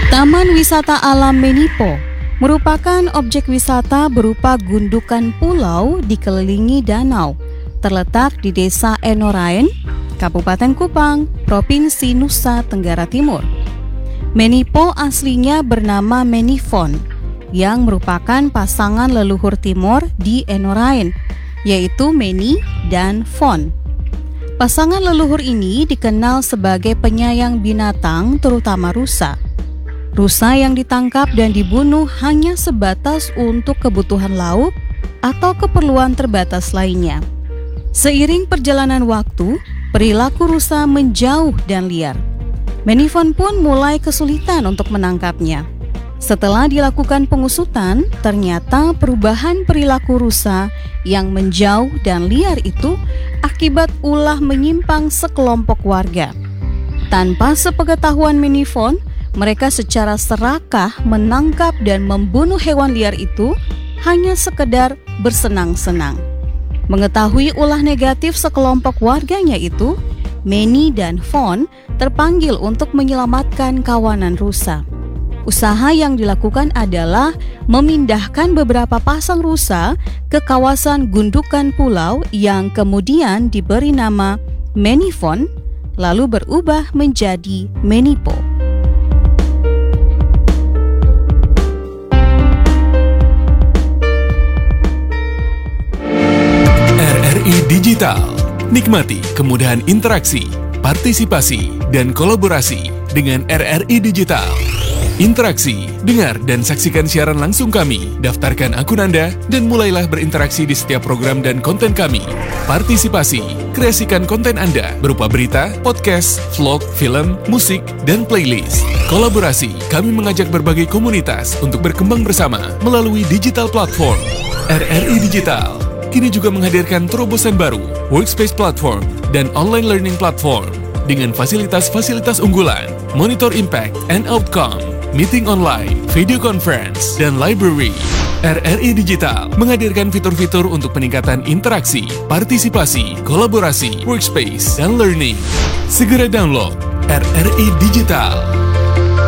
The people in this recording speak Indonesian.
Taman Wisata Alam Menipo merupakan objek wisata berupa gundukan pulau dikelilingi danau, terletak di Desa Enoraen, Kabupaten Kupang, Provinsi Nusa Tenggara Timur. Menipo aslinya bernama Menifon, yang merupakan pasangan leluhur timur di Enoraen, yaitu Meni dan Fon. Pasangan leluhur ini dikenal sebagai penyayang binatang, terutama rusa. Rusa yang ditangkap dan dibunuh hanya sebatas untuk kebutuhan lauk atau keperluan terbatas lainnya. Seiring perjalanan waktu, perilaku rusa menjauh dan liar. Menifon pun mulai kesulitan untuk menangkapnya. Setelah dilakukan pengusutan, ternyata perubahan perilaku rusa yang menjauh dan liar itu akibat ulah menyimpang sekelompok warga. Tanpa sepengetahuan Menifon, mereka secara serakah menangkap dan membunuh hewan liar itu hanya sekedar bersenang-senang. Mengetahui ulah negatif sekelompok warganya itu, Meni dan Fon terpanggil untuk menyelamatkan kawanan rusa. Usaha yang dilakukan adalah memindahkan beberapa pasang rusa ke kawasan gundukan pulau yang kemudian diberi nama Menifon, lalu berubah menjadi Menipo. RRI Digital. Nikmati kemudahan interaksi, partisipasi, dan kolaborasi dengan RRI Digital. Interaksi, dengar dan saksikan siaran langsung kami, daftarkan akun Anda, dan mulailah berinteraksi di setiap program dan konten kami. Partisipasi, kreasikan konten Anda berupa berita, podcast, vlog, film, musik, dan playlist. Kolaborasi, kami mengajak berbagai komunitas untuk berkembang bersama melalui digital platform. RRI Digital kini juga menghadirkan terobosan baru, workspace platform, dan online learning platform dengan fasilitas-fasilitas unggulan, monitor impact and outcome, meeting online, video conference, dan library. RRI Digital menghadirkan fitur-fitur untuk peningkatan interaksi, partisipasi, kolaborasi, workspace, dan learning. Segera download RRI Digital.